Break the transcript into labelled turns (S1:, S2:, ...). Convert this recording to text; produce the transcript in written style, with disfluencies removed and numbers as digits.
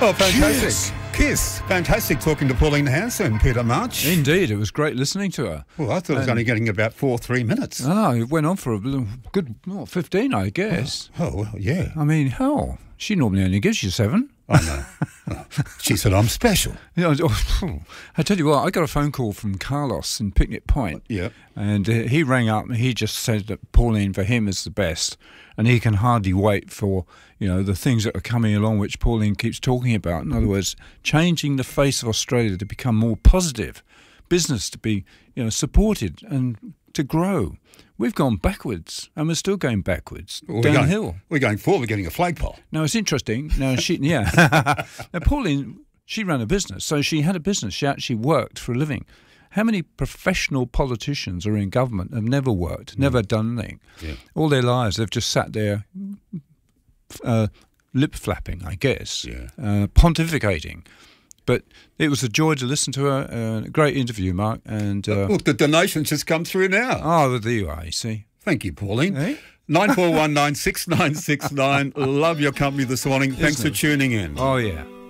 S1: Oh, fantastic. Kiss. Fantastic talking to Pauline Hanson, Peter March.
S2: Indeed, it was great listening to her.
S1: Well, I thought it was only getting about 3 minutes.
S2: Oh, it went on for a good 15, I guess.
S1: Oh, well, yeah.
S2: I mean, hell, she normally only gives you 7.
S1: I know. She said, I'm special.
S2: I tell you what, I got a phone call from Carlos in Picnic Point.
S1: Yeah.
S2: And he rang up and he just said that Pauline for him is the best. And he can hardly wait for, the things that are coming along which Pauline keeps talking about. In other words, changing the face of Australia to become more positive, business to be, supported and to grow. We've gone backwards, and we're still going backwards, downhill.
S1: We're going forward. We're getting a flagpole.
S2: Now, it's interesting. Now, Now, Pauline, she ran a business, so she had a business. She actually worked for a living. How many professional politicians are in government have never worked, never done anything?
S1: Yeah.
S2: All their lives, they've just sat there lip-flapping, I guess, pontificating. But it was a joy to listen to her. Great interview, Mark. And
S1: look, the donations just come through now.
S2: Oh, there you are, you see.
S1: Thank you, Pauline.
S2: Hey?
S1: 94196969. Love your company this morning. Thanks for tuning in.
S2: Oh, yeah.